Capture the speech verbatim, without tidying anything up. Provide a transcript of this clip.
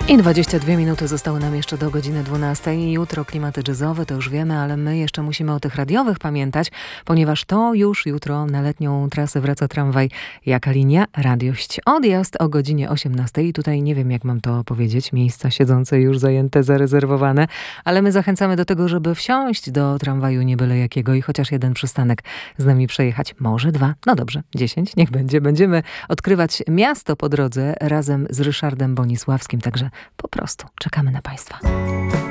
I dwadzieścia dwie minuty zostały nam jeszcze do godziny dwunastej. Jutro klimaty jazzowe, to już wiemy, ale my jeszcze musimy o tych radiowych pamiętać, ponieważ to już jutro na letnią trasę wraca tramwaj Jaka Linia? Radiość. Odjazd o godzinie osiemnastej. I tutaj nie wiem, jak mam to powiedzieć. Miejsca siedzące już zajęte, zarezerwowane, ale my zachęcamy do tego, żeby wsiąść do tramwaju nie byle jakiego i chociaż jeden przystanek z nami przejechać. Może dwa. No dobrze, dziesięć. Niech będzie. Będziemy odkrywać miasto po drodze razem z Ryszardem Bonisławskim. Także po prostu czekamy na Państwa.